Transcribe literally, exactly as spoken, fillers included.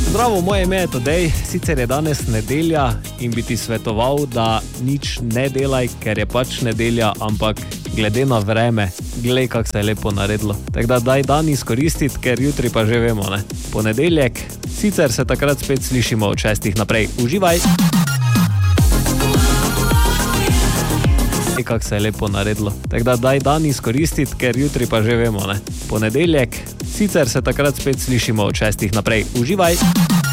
Zdravo, moje ime je Tadej, sicer je danes nedelja in bi ti svetoval, da nič ne delaj, ker je pač nedelja, ampak glede na vreme, glej, kak se je lepo naredilo. Tako da daj dan izkoristiti, ker jutri pa že vemo, ne. Ponedeljek, sicer se takrat spet slišimo od šestih naprej. Uživaj! Kak se je lepo naredilo. Tako da daj dan izkoristiti, ker jutri pa že vemo, ne. Ponedeljek, sicer se takrat spet slišimo od šestih naprej. Uživaj!